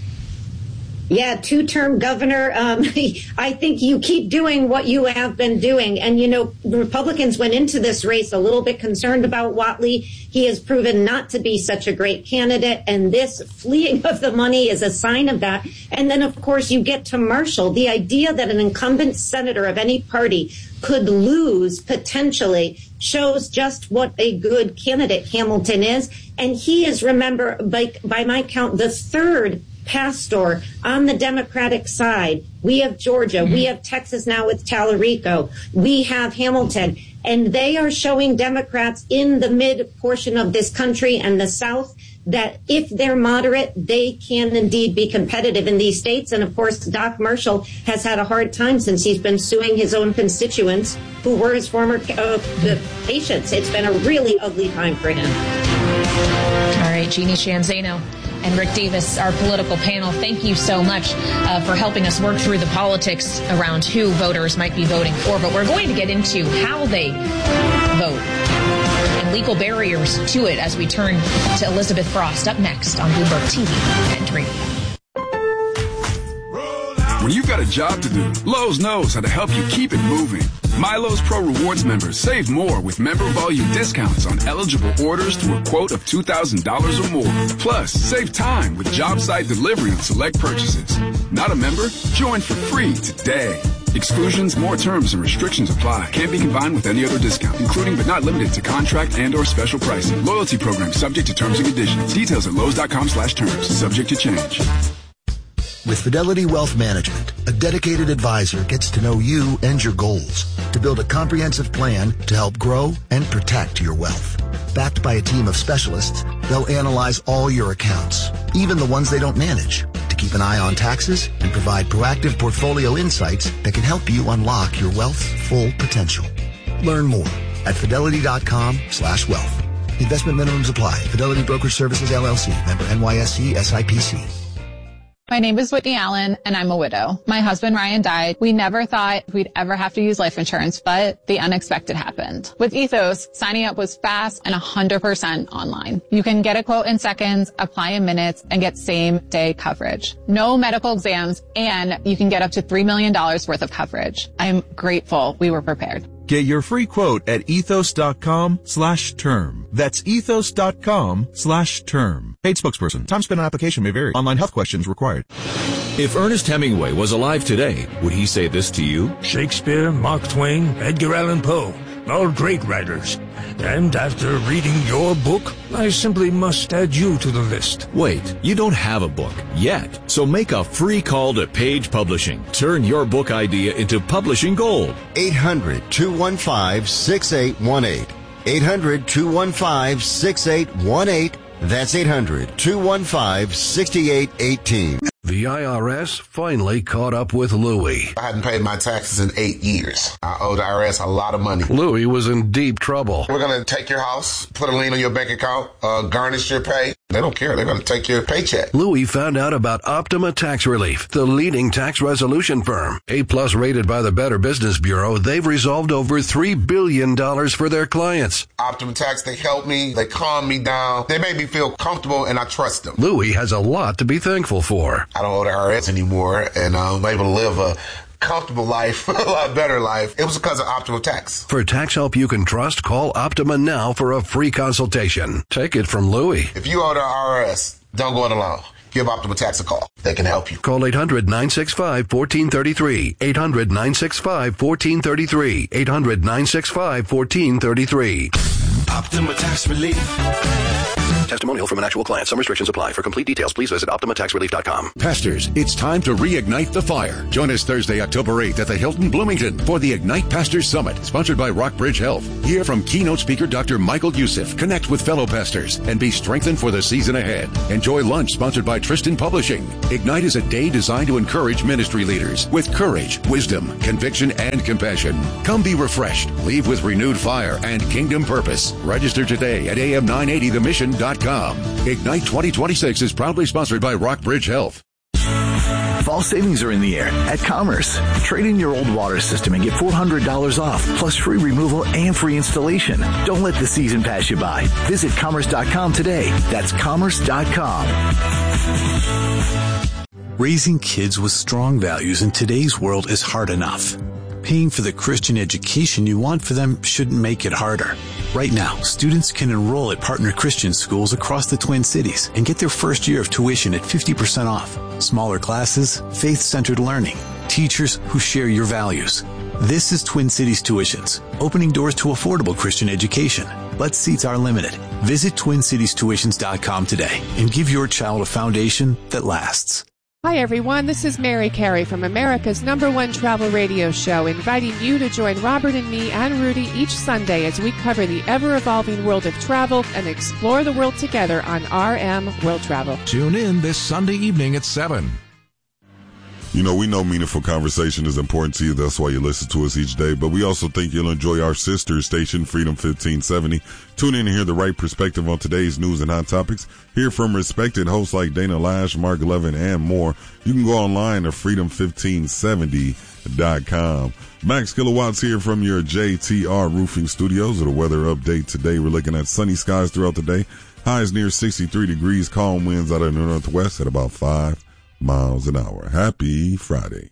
Yeah, two-term governor. I think you keep doing what you have been doing. And, the Republicans went into this race a little bit concerned about Whatley. He has proven not to be such a great candidate. And this fleeing of the money is a sign of that. And then, of course, you get to Marshall. The idea that an incumbent senator of any party could lose potentially shows just what a good candidate Hamilton is. And he is, remember, by my count, the third pastor on the Democratic side. We have Georgia. We have Texas now with Tallarico. We have Hamilton. And they are showing Democrats in the mid portion of this country and the South that if they're moderate, they can indeed be competitive in these states. And of course, Doc Marshall has had a hard time since he's been suing his own constituents who were his former patients. It's been a really ugly time for him. All right, Jeannie Sheehan Zaino and Rick Davis, our political panel, thank you so much for helping us work through the politics around who voters might be voting for. But we're going to get into how they vote and legal barriers to it as we turn to Elizabeth Frost up next on Bloomberg TV and Radio. When you've got a job to do, Lowe's knows how to help you keep it moving. MyLowe's Pro Rewards members save more with member volume discounts on eligible orders through a quote of $2,000 or more. Plus, save time with job site delivery on select purchases. Not a member? Join for free today. Exclusions, more terms, and restrictions apply. Can't be combined with any other discount, including but not limited to contract and or special pricing. Loyalty program subject to terms and conditions. Details at Lowe's.com/terms. Subject to change. With Fidelity Wealth Management, a dedicated advisor gets to know you and your goals to build a comprehensive plan to help grow and protect your wealth. Backed by a team of specialists, they'll analyze all your accounts, even the ones they don't manage, to keep an eye on taxes and provide proactive portfolio insights that can help you unlock your wealth's full potential. Learn more at Fidelity.com/wealth. Investment minimums apply. Fidelity Brokerage Services, LLC. Member NYSE SIPC. My name is Whitney Allen, and I'm a widow. My husband, Ryan, died. We never thought we'd ever have to use life insurance, but the unexpected happened. With Ethos, signing up was fast and 100% online. You can get a quote in seconds, apply in minutes, and get same-day coverage. No medical exams, and you can get up to $3 million worth of coverage. I'm grateful we were prepared. Get your free quote at ethos.com/term. That's ethos.com/term. Paid spokesperson. Time spent on application may vary. Online health questions required. If Ernest Hemingway was alive today, would he say this to you? Shakespeare, Mark Twain, Edgar Allan Poe. all great writers. And after reading your book, I simply must add you to the list. Wait, you don't have a book yet. So make a free call to Page Publishing. Turn your book idea into publishing gold. 800-215-6818. 800-215-6818. That's 800-215-6818. The IRS finally caught up with Louie. I hadn't paid my taxes in 8 years. I owe the IRS a lot of money. Louie was in deep trouble. We're going to take your house, put a lien on your bank account, garnish your pay. They don't care. They're going to take your paycheck. Louie found out about Optima Tax Relief, the leading tax resolution firm. A-plus rated by the Better Business Bureau, they've resolved over $3 billion for their clients. Optima Tax, they help me. They calm me down. They make me feel comfortable, and I trust them. Louie has a lot to be thankful for. I don't owe the IRS anymore, and I'm able to live a comfortable life, a lot better life. It was because of Optima Tax. For tax help you can trust, call Optima now for a free consultation. Take it from Louie. If you owe the IRS, don't go it alone. Give Optima Tax a call. They can help you. Call 800-965-1433. 800-965-1433. 800-965-1433. Optima Tax Relief. Testimonial from an actual client. Some restrictions apply. For complete details, please visit OptimaTaxRelief.com. Pastors, it's time to reignite the fire. Join us Thursday, October 8th at the Hilton Bloomington for the Ignite Pastors Summit, sponsored by Rockbridge Health. Hear from keynote speaker Dr. Michael Youssef. Connect with fellow pastors and be strengthened for the season ahead. Enjoy lunch sponsored by Tristan Publishing. Ignite is a day designed to encourage ministry leaders with courage, wisdom, conviction, and compassion. Come be refreshed. Leave with renewed fire and kingdom purpose. Register today at am980themission.com. Ignite 2026 is proudly sponsored by Rockbridge Health. Fall savings are in the air at Commerce. Trade in your old water system and get $400 off, plus free removal and free installation. Don't let the season pass you by. Visit commerce.com today. That's commerce.com. Raising kids with strong values in today's world is hard enough. Paying for the Christian education you want for them shouldn't make it harder. Right now, students can enroll at partner Christian schools across the Twin Cities and get their first year of tuition at 50% off. Smaller classes, faith-centered learning, teachers who share your values. This is Twin Cities Tuitions, opening doors to affordable Christian education. But seats are limited. Visit TwinCitiesTuitions.com today and give your child a foundation that lasts. Hi everyone, this is Mary Carey from America's #1 travel radio show, inviting you to join Robert and me and Rudy each Sunday as we cover the ever-evolving world of travel and explore the world together on RM World Travel. Tune in this Sunday evening at 7. You know, we know meaningful conversation is important to you. That's why you listen to us each day. But we also think you'll enjoy our sister station, Freedom 1570. Tune in and hear the right perspective on today's news and hot topics. Hear from respected hosts like Dana Lash, Mark Levin, and more. You can go online to freedom1570.com. Max Kilowatts here from your JTR Roofing Studios with a weather update today. We're looking at sunny skies throughout the day. Highs near 63 degrees, calm winds out of the northwest at about 5 miles an hour. Happy Friday.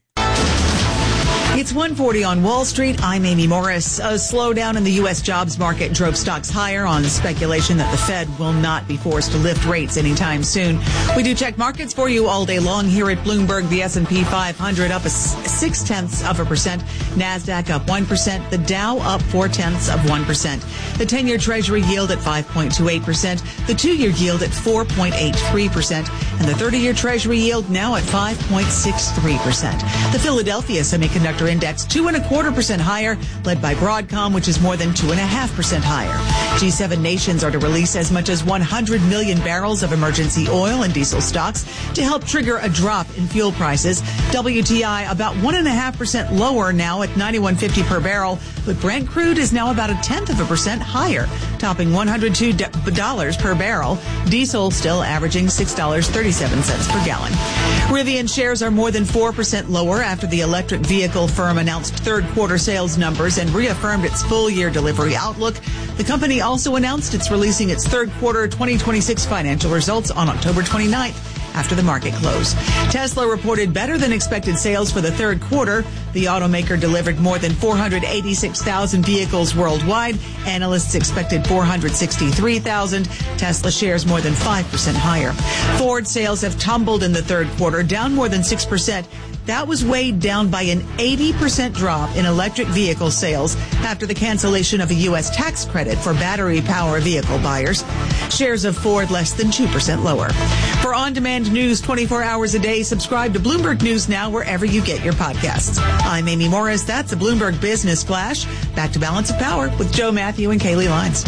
It's 1:40 on Wall Street. I'm Amy Morris. A slowdown in the U.S. jobs market drove stocks higher on speculation that the Fed will not be forced to lift rates anytime soon. We do check markets for you all day long here at Bloomberg. The S&P 500 up 0.6%. NASDAQ up 1%. The Dow up 0.4%. The 10-year Treasury yield at 5.28%. The 2-year yield at 4.83%. And the 30-year Treasury yield now at 5.63%. The Philadelphia Semiconductor Index 2.25% higher, led by Broadcom, which is more than 2.5% higher. G7 nations are to release as much as 100 million barrels of emergency oil and diesel stocks to help trigger a drop in fuel prices. WTI about 1.5% lower now at $91.50 per barrel, but Brent crude is now about 0.1% higher, topping $102 per barrel. Diesel still averaging $6.37 per gallon. Rivian shares are more than 4% lower after the electric vehicle firm announced third quarter sales numbers and reaffirmed its full year delivery outlook. The company also announced it's releasing its third quarter 2026 financial results on October 29th. After the market close. Tesla reported better than expected sales for the third quarter. The automaker delivered more than 486,000 vehicles worldwide. Analysts expected 463,000. Tesla shares more than 5% higher. Ford sales have tumbled in the third quarter, down more than 6%. that was weighed down by an 80% drop in electric vehicle sales after the cancellation of a U.S. tax credit for battery power vehicle buyers. Shares of Ford less than 2% lower. For on-demand news 24 hours a day, subscribe to Bloomberg News Now wherever you get your podcasts. I'm Amy Morris. That's a Bloomberg Business Flash. Back to Balance of Power with Joe Matthew and Kaylee Lines.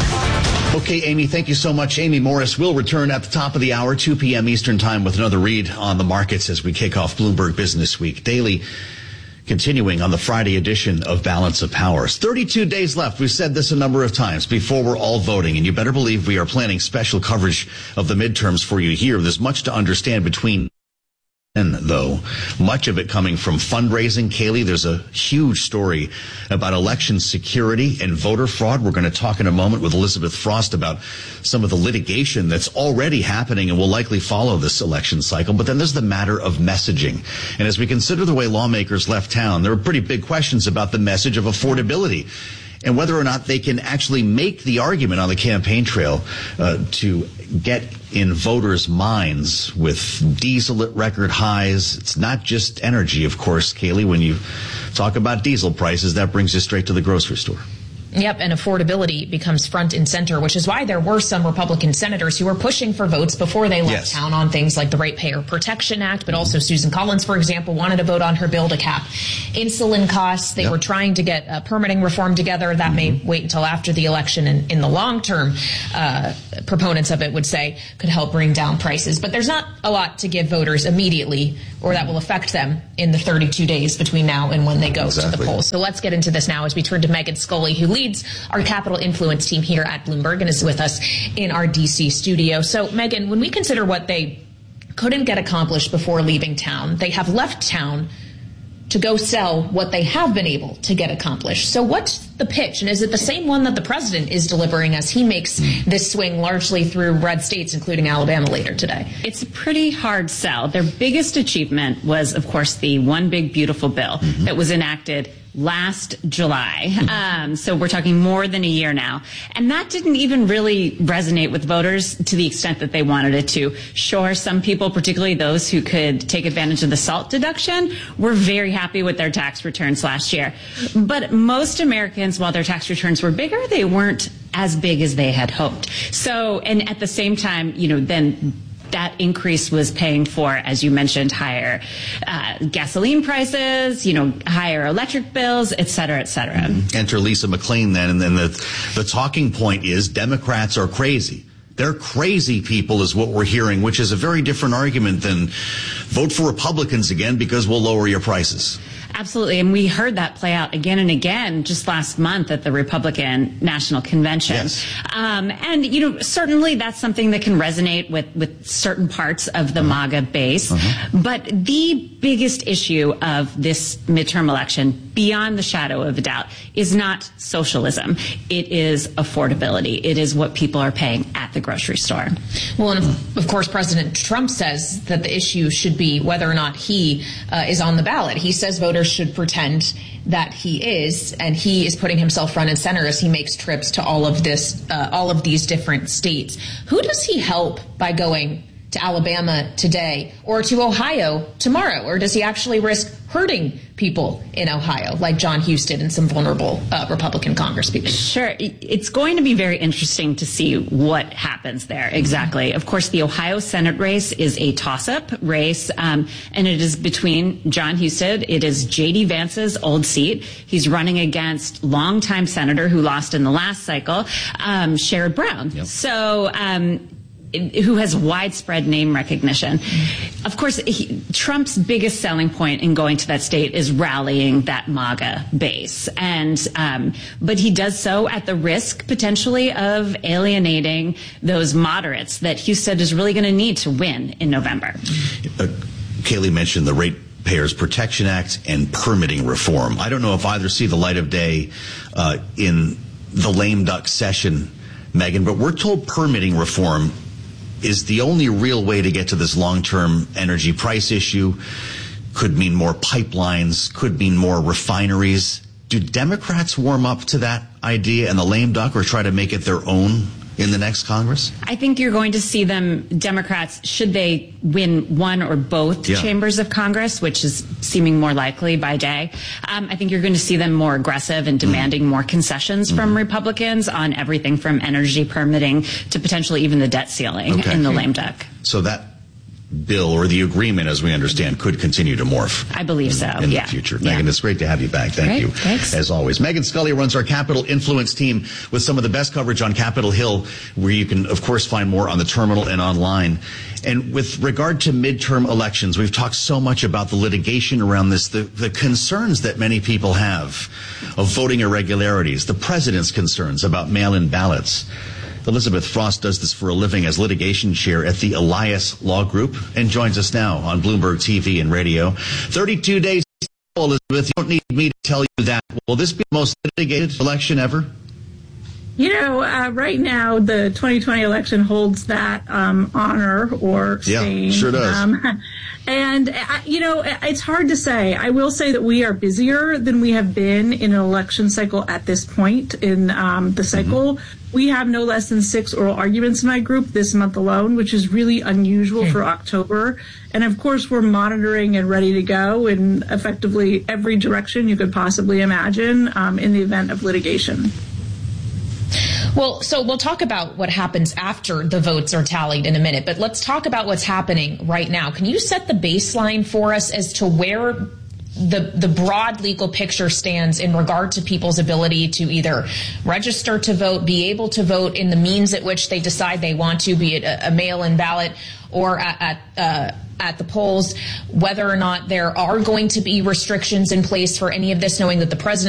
Okay, Amy, thank you so much. Amy Morris will return at the top of the hour, 2 p.m. Eastern Time, with another read on the markets as we kick off Bloomberg Business Week Daily, continuing on the Friday edition of Balance of Power. 32 days left. We've said this a number of times before we're all voting, and you better believe we are planning special coverage of the midterms for you here. There's much to understand between though, much of it coming from fundraising. Kaylee, there's a huge story about election security and voter fraud. We're going to talk in a moment with Elizabeth Frost about some of the litigation that's already happening and will likely follow this election cycle. But then there's the matter of messaging. And as we consider the way lawmakers left town, there are pretty big questions about the message of affordability and whether or not they can actually make the argument on the campaign trail to get in voters' minds with diesel at record highs. It's not just energy, of course, Kaylee. When you talk about diesel prices, that brings you straight to the grocery store. Yep, and affordability becomes front and center, which is why there were some Republican senators who were pushing for votes before they left town on things like the Ratepayer Protection Act, but also Susan Collins, for example, wanted to vote on her bill to cap insulin costs. They were trying to get permitting reform together. That may wait until after the election, and in the long term, proponents of it would say could help bring down prices. But there's not a lot to give voters immediately, or that will affect them in the 32 days between now and when they go to the polls. So let's get into this now as we turn to Megan Scully, who leads our Capital Influence team here at Bloomberg and is with us in our D.C. studio. So, Megan, when we consider what they couldn't get accomplished before leaving town, they have left town to go sell what they have been able to get accomplished. So what's the pitch? And is it the same one that the president is delivering as he makes this swing largely through red states, including Alabama later today? It's a pretty hard sell. Their biggest achievement was, of course, the One Big Beautiful Bill that was enacted last July. So we're talking more than a year now. And that didn't even really resonate with voters to the extent that they wanted it to. Sure, some people, particularly those who could take advantage of the SALT deduction, were very happy with their tax returns last year. But most Americans, while their tax returns were bigger, they weren't as big as they had hoped. So, and at the same time, then that increase was paying for, as you mentioned, higher gasoline prices, higher electric bills, et cetera, et cetera. Enter Lisa McClain then, and then the talking point is Democrats are crazy. They're crazy people is what we're hearing, which is a very different argument than vote for Republicans again because we'll lower your prices. Absolutely. And we heard that play out again and again just last month at the Republican National Convention. Yes. And, certainly that's something that can resonate with certain parts of the MAGA base. But the biggest issue of this midterm election, beyond the shadow of a doubt, is not socialism. It is affordability. It is what people are paying at the grocery store. Well, and of course, President Trump says that the issue should be whether or not he is on the ballot. He says voters should pretend that he is, and he is putting himself front and center as he makes trips to all of these different states. Who does he help by going to Alabama today or to Ohio tomorrow? Or does he actually risk hurting people in Ohio, like John Husted and some vulnerable Republican congresspeople? Sure. It's going to be very interesting to see what happens there exactly. Of course, the Ohio Senate race is a toss-up race, and it is between John Husted. It is J.D. Vance's old seat. He's running against longtime senator who lost in the last cycle, Sherrod Brown. Yep. So, who has widespread name recognition. Of course, Trump's biggest selling point in going to that state is rallying that MAGA base. But he does so at the risk, potentially, of alienating those moderates that Husted is really going to need to win in November. Kaylee mentioned the Ratepayers Protection Act and permitting reform. I don't know if either see the light of day in the lame duck session, Megan, but we're told permitting reform is the only real way to get to this long-term energy price issue. Could mean more pipelines, could mean more refineries. Do Democrats warm up to that idea and the lame duck, or try to make it their own in the next Congress? I think you're going to see them, Democrats, should they win one or both chambers of Congress, which is seeming more likely by day, I think you're going to see them more aggressive and demanding more concessions from Republicans on everything from energy permitting to potentially even the debt ceiling in the lame duck. So that bill or the agreement, as we understand, could continue to morph. I believe so. In the future. Megan, it's great to have you back. Thank you. Thanks. As always. Megan Scully runs our Capitol Influence team with some of the best coverage on Capitol Hill, where you can, of course, find more on the terminal and online. And with regard to midterm elections, we've talked so much about the litigation around this, the concerns that many people have of voting irregularities, the president's concerns about mail-in ballots. Elizabeth Frost does this for a living as litigation chair at the Elias Law Group and joins us now on Bloomberg TV and radio. 32 days, Elizabeth, you don't need me to tell you that. Will this be the most litigated election ever? You know, right now, the 2020 election holds that honor or stain. Yeah, sure does. And, you know, it's hard to say. I will say that we are busier than we have been in an election cycle at this point in the cycle. We have no less than 6 oral arguments in my group this month alone, which is really unusual for October. And, of course, we're monitoring and ready to go in effectively every direction you could possibly imagine in the event of litigation. Well, so we'll talk about what happens after the votes are tallied in a minute, but let's talk about what's happening right now. Can you set the baseline for us as to where the broad legal picture stands in regard to people's ability to either register to vote, be able to vote in the means at which they decide they want to, be it a mail-in ballot or at the polls, whether or not there are going to be restrictions in place for any of this, knowing that the president